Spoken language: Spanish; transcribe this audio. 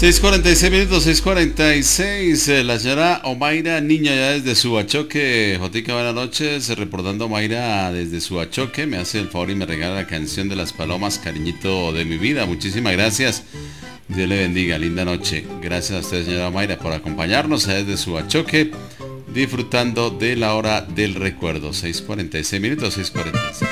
6:46 minutos, 6:46. La señora Omaira Niña ya desde Suachoque. Jotica, buenas noches. Reportando Omaira desde Suachoque. Me hace el favor y me regala la canción de las palomas, cariñito de mi vida. Muchísimas gracias. Dios le bendiga. Linda noche. Gracias a usted, señora Omaira, por acompañarnos desde Suachoque. Disfrutando de la hora del recuerdo. 6:46 minutos, 6:46.